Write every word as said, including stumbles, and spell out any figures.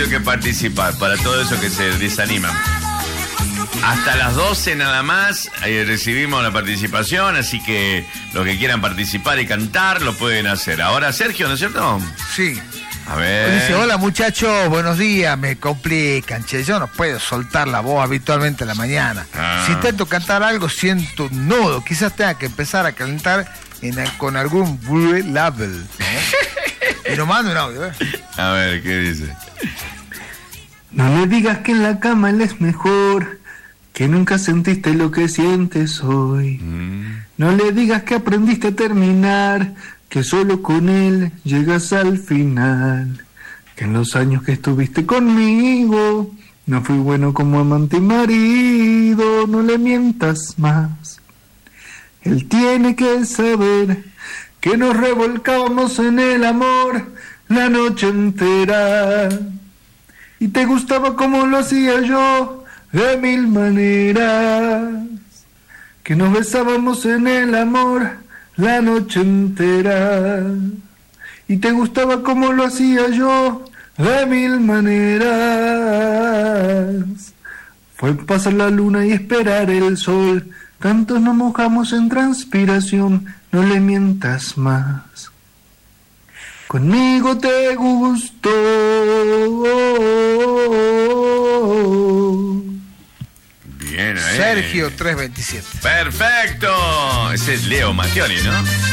tenido que participar, para todos esos que se desaniman. Hasta las doce nada más eh, recibimos la participación, así que los que quieran participar y cantar lo pueden hacer. Ahora Sergio, ¿no es cierto? Sí. A ver. Dice, hola muchachos, buenos días, me complican, che, yo no puedo soltar la voz habitualmente en la mañana. Ah. Si intento cantar algo, siento un nudo, quizás tenga que empezar a calentar en, con algún blue label. ¿No? Y nos manda un audio, ¿eh? A ver, ¿qué dice? No le digas que en la cama él es mejor, que nunca sentiste lo que sientes hoy. Mm. No le digas que aprendiste a terminar, que solo con él llegas al final, que en los años que estuviste conmigo no fui bueno como amante y marido. No le mientas más. Él tiene que saber que nos revolcábamos en el amor la noche entera, y te gustaba como lo hacía yo de mil maneras, que nos besábamos en el amor la noche entera, y te gustaba como lo hacía yo de mil maneras. Fue pasar la luna y esperar el sol, tantos nos mojamos en transpiración. No le mientas más. Conmigo te gustó. Bien, ahí. Sergio trescientos veintisiete. Perfecto. Ese es Leo Mattioli, ¿no?